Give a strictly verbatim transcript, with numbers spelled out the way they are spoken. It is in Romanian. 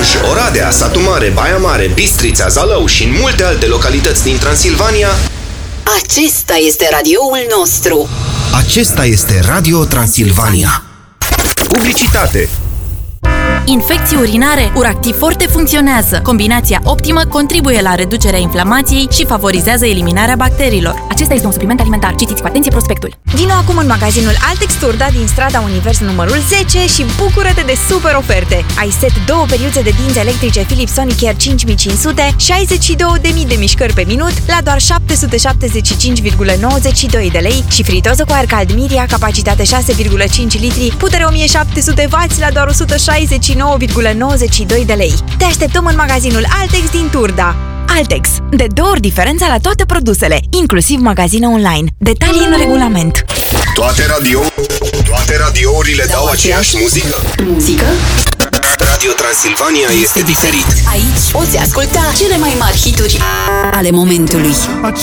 Cluj, Oradea, Satu Mare, Baia Mare, Bistrița, Zalău și în multe alte localități din Transilvania. Acesta este radioul nostru. Acesta este Radio Transilvania. Publicitate. Infecții urinare, Uractiv Forte funcționează. Combinația optimă contribuie la reducerea inflamației și favorizează eliminarea bacteriilor. Acesta este un supliment alimentar. Citiți cu atenție prospectul. Vino acum în magazinul Altex Turda din strada Univers numărul zece și bucură-te de super oferte. Ai set două periuțe de dinți electrice Philips Sonicare cinci mii cinci sute, șaizeci și două de mii de mișcări pe minut la doar șapte sute șaptezeci și cinci virgulă nouăzeci și doi de lei și fritoză cu aer cald Miria, capacitate șase virgulă cinci litri, putere o mie șapte sute wați la doar o sută șaizeci și nouă virgulă nouăzeci și doi de lei. Te așteptăm în magazinul Altex din Turda. Altex. De două ori diferența la toate produsele, inclusiv magazine online. Detalii în regulament. Toate radio, toate radiourile dau aceeași muzică. Muzică? Radio Transilvania este diferit. Aici poți asculta cele mai mari hituri ale momentului.